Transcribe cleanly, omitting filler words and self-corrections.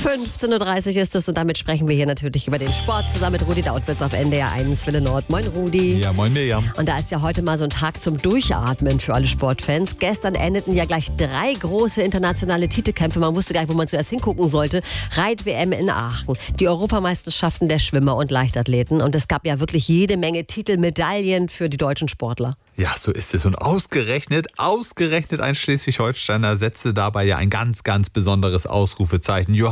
15.30 Uhr ist es und damit sprechen wir hier natürlich über den Sport zusammen mit Rudi Dautwitz auf NDR 1 Welle Nord. Moin Rudi. Ja, moin Mirjam. Und da ist ja heute mal so ein Tag zum Durchatmen für alle Sportfans. Gestern endeten ja gleich 3 große internationale Titelkämpfe. Man wusste gar nicht, wo man zuerst hingucken sollte. Reit-WM in Aachen, die Europameisterschaften der Schwimmer und Leichtathleten. Und es gab ja wirklich jede Menge Titelmedaillen für die deutschen Sportler. Ja, so ist es. Und ausgerechnet ein Schleswig-Holsteiner setzte dabei ja ein ganz, ganz besonderes Ausrufezeichen.